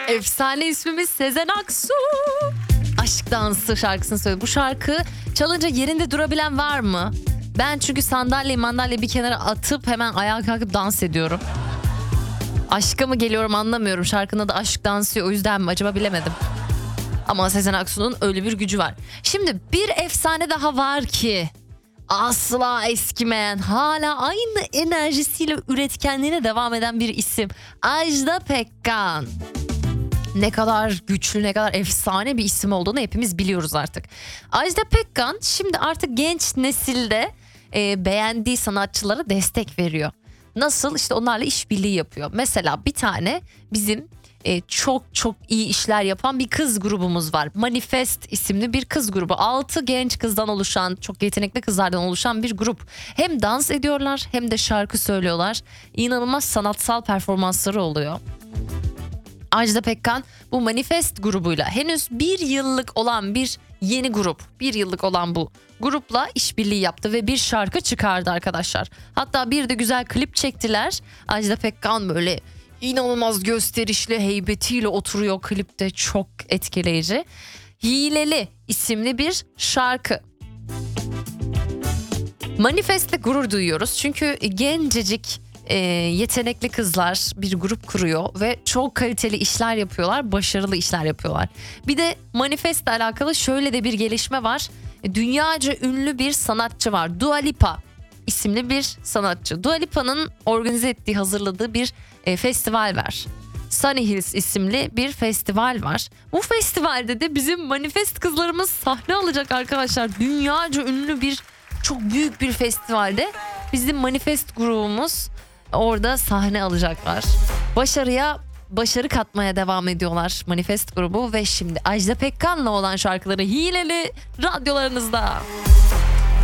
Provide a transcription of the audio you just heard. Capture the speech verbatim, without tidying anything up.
Efsane ismimiz Sezen Aksu. Aşk Dansı şarkısını söyledi. Bu şarkı çalınca yerinde durabilen var mı? Ben çünkü sandalye mandalye bir kenara atıp hemen ayağa kalkıp dans ediyorum. Aşka mı geliyorum anlamıyorum. Şarkının adı Aşk Dansı, o yüzden mi acaba bilemedim. Ama Sezen Aksu'nun öyle bir gücü var. Şimdi bir efsane daha var ki asla eskimeyen, hala aynı enerjisiyle üretkenliğine devam eden bir isim. Ajda Pekkan. Ne kadar güçlü, ne kadar efsane bir isim olduğunu hepimiz biliyoruz artık. Ajda Pekkan şimdi artık genç nesilde e, beğendiği sanatçılara destek veriyor. Nasıl? İşte onlarla işbirliği yapıyor. Mesela bir tane bizim e, çok çok iyi işler yapan bir kız grubumuz var. Manifest isimli bir kız grubu. altı genç kızdan oluşan, çok yetenekli kızlardan oluşan bir grup. Hem dans ediyorlar hem de şarkı söylüyorlar. İnanılmaz sanatsal performansları oluyor. Ajda Pekkan bu Manifest grubuyla henüz bir yıllık olan bir yeni grup, bir yıllık olan bu grupla işbirliği yaptı ve bir şarkı çıkardı arkadaşlar. Hatta bir de güzel klip çektiler. Ajda Pekkan böyle inanılmaz gösterişli heybetiyle oturuyor klipte, çok etkileyici. Hileli isimli bir şarkı. Manifest'le gurur duyuyoruz çünkü gencecik e, yetenekli kızlar bir grup kuruyor ve çok kaliteli işler yapıyorlar, başarılı işler yapıyorlar. Bir de Manifest'le alakalı şöyle de bir gelişme var. Dünyaca ünlü bir sanatçı var, Dua Lipa isimli bir sanatçı. Dua Lipa'nın organize ettiği, hazırladığı bir e, festival var. Sunny Hills isimli bir festival var. Bu festivalde de bizim Manifest kızlarımız sahne alacak arkadaşlar. Dünyaca ünlü bir, çok büyük bir festivalde bizim Manifest grubumuz orada sahne alacaklar. Başarıya başarı katmaya devam ediyorlar Manifest grubu ve şimdi Ajda Pekkan'la olan şarkıları Hileli radyolarınızda.